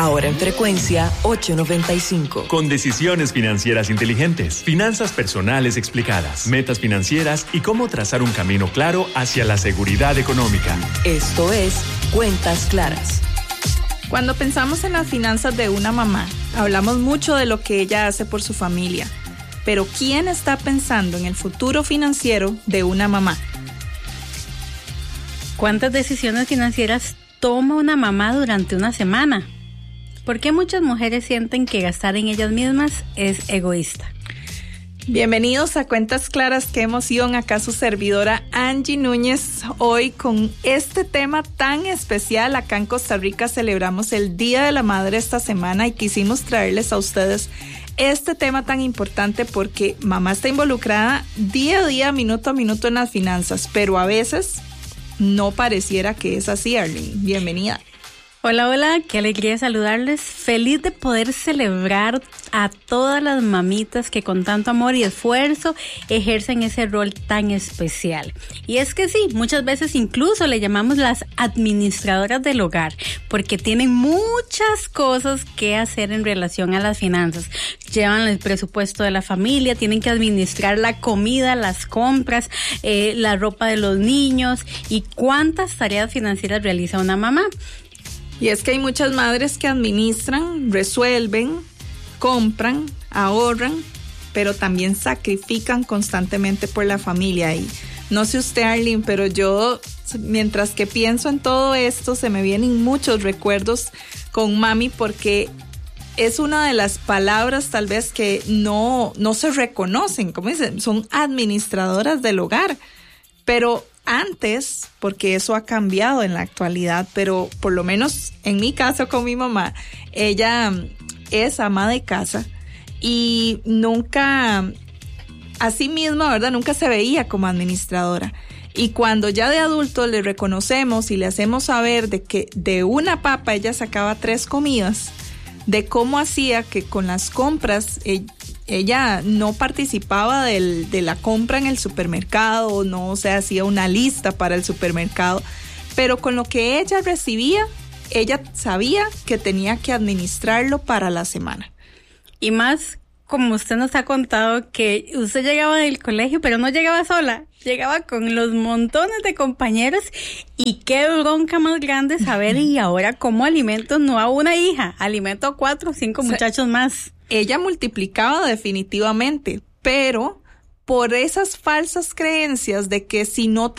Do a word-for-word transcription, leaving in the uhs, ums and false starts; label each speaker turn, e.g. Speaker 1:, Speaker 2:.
Speaker 1: ahora en frecuencia ocho noventa y cinco.
Speaker 2: Con decisiones financieras inteligentes, finanzas personales explicadas, metas financieras y cómo trazar un camino claro hacia la seguridad económica.
Speaker 1: Esto es Cuentas Claras.
Speaker 3: Cuando pensamos en las finanzas de una mamá, hablamos mucho de lo que ella hace por su familia. Pero ¿quién está pensando en el futuro financiero de una mamá?
Speaker 4: ¿Cuántas decisiones financieras toma una mamá durante una semana? ¿Por qué muchas mujeres sienten que gastar en ellas mismas es egoísta?
Speaker 3: Bienvenidos a Cuentas Claras, qué emoción, acá su servidora Angie Núñez, hoy con este tema tan especial. Acá en Costa Rica celebramos el Día de la Madre esta semana y quisimos traerles a ustedes este tema tan importante porque mamá está involucrada día a día, minuto a minuto en las finanzas, pero a veces no pareciera que es así. Arlene, bienvenida.
Speaker 4: Hola, hola, qué alegría saludarles. Feliz de poder celebrar a todas las mamitas que con tanto amor y esfuerzo ejercen ese rol tan especial. Y es que sí, muchas veces incluso le llamamos las administradoras del hogar, porque tienen muchas cosas que hacer en relación a las finanzas. Llevan el presupuesto de la familia, tienen que administrar la comida, las compras, eh, la ropa de los niños y cuántas tareas financieras realiza una mamá.
Speaker 3: Y es que hay muchas madres que administran, resuelven, compran, ahorran, pero también sacrifican constantemente por la familia. Y no sé usted, Arlene, pero yo, mientras que pienso en todo esto, se me vienen muchos recuerdos con mami porque es una de las palabras tal vez que no, no se reconocen, como dicen, son administradoras del hogar, pero antes, porque eso ha cambiado en la actualidad, pero por lo menos en mi caso con mi mamá, ella es ama de casa y nunca, así mismo, ¿verdad? Nunca se veía como administradora. Y cuando ya de adulto le reconocemos y le hacemos saber de que de una papa ella sacaba tres comidas, de cómo hacía que con las compras ella, ella no participaba del, de la compra en el supermercado, no se hacía una lista para el supermercado, pero con lo que ella recibía, ella sabía que tenía que administrarlo para la semana.
Speaker 4: Y más, como usted nos ha contado, que usted llegaba del colegio, pero no llegaba sola, llegaba con los montones de compañeros y qué bronca más grande saber y ahora cómo alimento no a una hija, alimento a cuatro o cinco muchachos más.
Speaker 3: Ella multiplicaba definitivamente, pero por esas falsas creencias de que si no te